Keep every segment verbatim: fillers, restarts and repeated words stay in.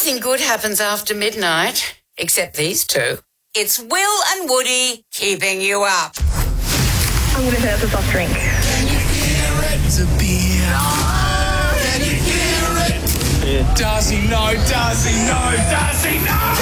Nothing good happens after midnight, except these two. It's Will and Woody keeping you up. I'm going to say that's a soft drink. Can you hear it? It's a beer. Oh, can you hear it? Yeah. Does he know? Does he know? Does he know?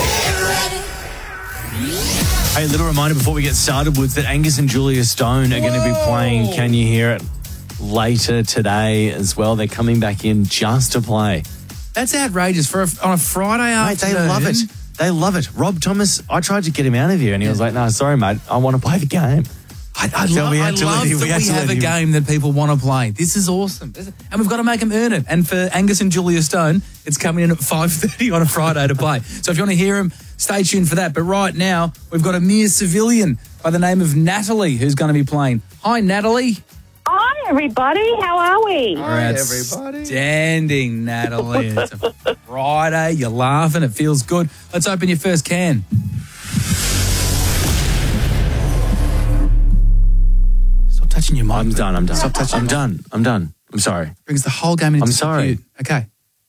Can you hear it? Hey, a little reminder before we get started, Woods, that Angus and Julia Stone are going to be playing Can You Hear It later today as well. They're coming back in just to play. That's outrageous for a, on a Friday Mate, afternoon. they love it. They love it. Rob Thomas, I tried to get him out of here and he was like, no, sorry, mate, I want to play the game. I, I, So lo- we I had to love let him- that we had we to have let a him- game that people want to play. This is awesome. This is- and we've got to make them earn it. And for Angus and Julia Stone, it's coming in at five thirty on a Friday to play. So if you want to hear them, stay tuned for that. But right now, we've got a mere civilian by the name of Natalie who's going to be playing. Hi, Natalie. Hi, everybody. How are we? Hi, everybody. Outstanding, Natalie. It's a Friday. You're laughing. It feels good. Let's open your first can. Stop touching your mic. I'm done, I'm done. Stop touching I'm your mic. done. I'm done. I'm sorry. Brings the whole game into I'm sorry. disrepute. Okay.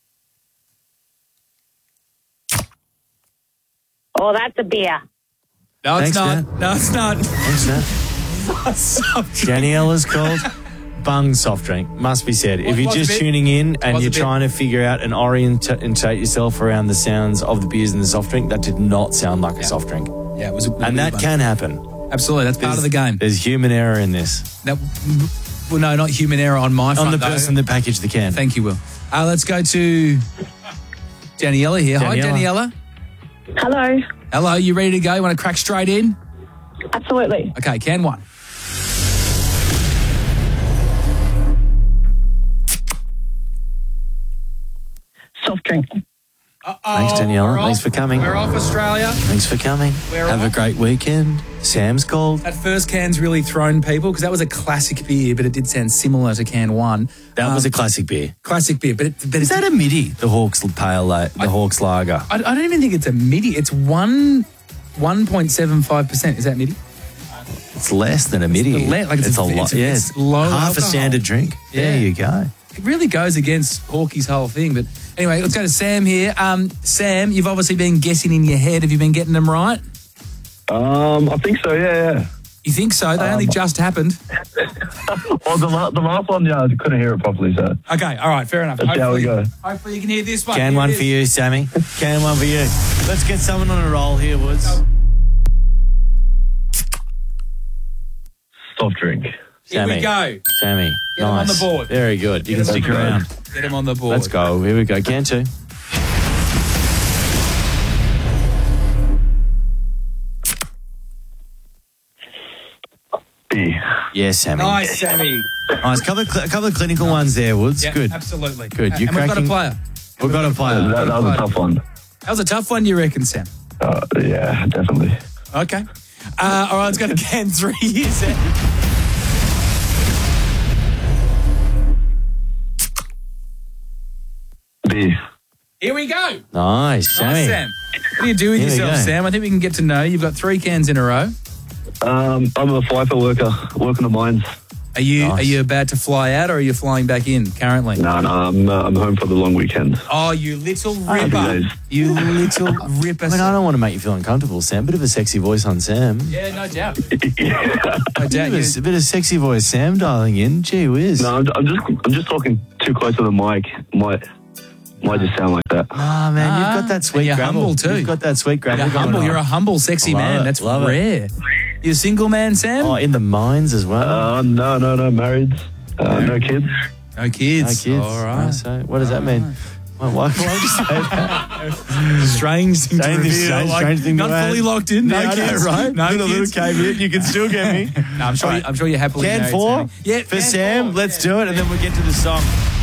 Oh, that's a beer. No, it's Thanks, not. Nat. No, it's not. Thanks, Nat. Soft drink. Daniela's called Bung Soft Drink, must be said. If you're What's a just bit? tuning in and What's a you're bit? trying to figure out and orientate yourself around the sounds of the beers in the soft drink, that did not sound like a soft drink. Yeah, it was a And that can happen. Absolutely, that's part of the game. There's human error in this. That, well, no, not human error on my front. On the though. person that packaged the can. Thank you, Will. Uh, let's go to Daniela here. Hi, Daniela. Daniela. Hello. Hello, you ready to go? You want to crack straight in? Absolutely. Okay, can one. Soft drink. Uh-oh, Thanks, Daniela. we're Thanks off. for coming. We're off, Australia. Thanks for coming. We're Have off. a great weekend. Sam's called. That first can's really thrown people because that was a classic beer, but it did sound similar to can one. That was Um, a classic beer. classic beer, but it, but Is it's, that a midi? The Hawks Pale, La- the Hawks Lager. I, I don't even think it's a midi. It's one one point seven five percent. Is that midi? It's less than a midi. the le- like it's a- a lot. it's a- Yeah, it's low half alcohol. a standard drink. There Yeah. you go. It really goes against Hawkey's whole thing. But anyway, let's go to Sam here. Um, Sam, you've obviously been guessing in your head. Have you been getting them right? Um, I think so, yeah, yeah. You think so? They only just happened. Well, the, la- the last one, yeah, I couldn't hear it properly, so Okay, all right, fair enough. that's how we go. Hopefully you can hear this one. Can Here one it for is. you, Sammy. Can one for you. Let's get someone on a roll here, Woods. Soft drink. Here we Sammy. go. Sammy. Get him on nice. the board. Very good. You Get can him stick on the around. Get him on the board. Let's go. Here we go. Can two. B. Yes, Sammy. Nice, Sammy. Nice. A couple of, cl- a couple of clinical ones there, Woods. Yeah, Good. absolutely. Good. Uh, You're and we've got a cracking- player. We've got a player. That, that was a tough one. That was a tough one, you reckon, Sam? Uh, yeah, definitely. Okay. Uh, all right, let's go to can three. Yes, Sam. B. Here we go. Nice, Sammy. Nice, Sam. What do you do with Here we yourself, go. Sam? I think we can get to know you. You've got three cans in a row. Um, I'm a FIFO worker, working the mines. Are you Nice. are you about to fly out or are you flying back in currently? No, no, I'm, uh, I'm home for the long weekend. Oh, you little Happy ripper. days. You little ripper. I mean, I don't want to make you feel uncomfortable, Sam. Bit of a sexy voice on Sam. Yeah, no doubt. No Bit doubt. of, You, a, a bit of sexy voice, Sam, dialing in. Gee whiz. No, I'm, I'm just I'm just talking too close to the mic. Might might just sound like that. Ah, man, Ah, you've got that sweet and you're gravel. humble too. You've got that sweet gravel. you're going humble. on. You're a humble, sexy Love man. it, That's love it. rare. You're a single man, Sam? Oh, in the mines as well. Uh, no, no, no, married. Uh, no kids. no kids. No kids. All right. So what does that mean? Why, why, why would you say that? Strange thing to Strange thing- reveal. strange- like, strange thing to not add. fully locked in. No Yeah, I know, kids. right? No Little, kids. little caveat, you can still get me. No, I'm sure. I'm sure you're happily Can married, four? Sammy. Yeah, For can Sam, four. let's Yeah. do it, and then we'll get to the song.